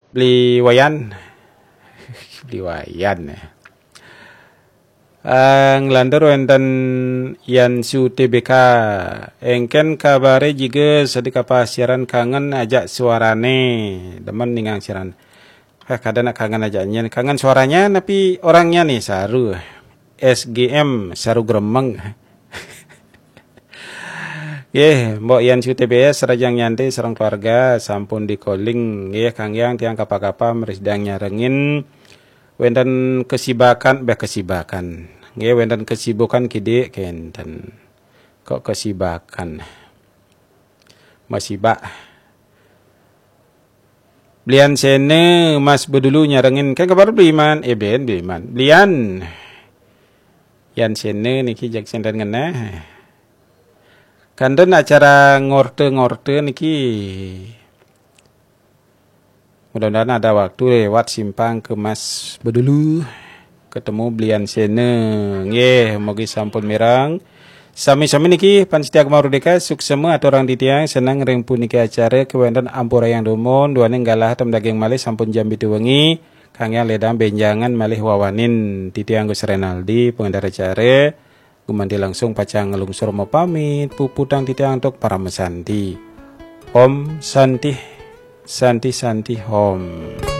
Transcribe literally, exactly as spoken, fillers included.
beli wayan beli wayan ang landor wonten yan su T B K engken kabare juga sedika pasiaran kangen ajak suarane demen ningang siaran eh kadang kangen ajaknya kangen suaranya tapi orangnya nih saru S G M saru gremeng ye mbok yan su T B S rajang nyantai sareng keluarga sampun di calling ye kang yang tiang kapa-kapa meresdang nyarengin wenten kesibakan beh kesibakan nggih wenten kesibukan kide kenten kok kesibakan masibak belian sene mas bedulu nyarengin kan kabar beliman eh ben beliman belian yan sene niki jak senden ngene kanten acara ngorte-ngorte niki mudah-mudahan ada waktu lewat simpang ke Mas Bedulu ketemu belian sene nggih mugi sampun mirang sami-sami niki panitia Mardika suksema aturang ditiang senang ring puniki acara kewenten ampurayang domon duane galah tem daging malih sampun jam pitu wengi kang yang ledang benjangan malih wawanin titiang Gus Renaldi pengendara acara gumanti langsung pacang ngelungsur mau pamit puputang titiang untuk para mesanti Om Santi Santi Santi Home.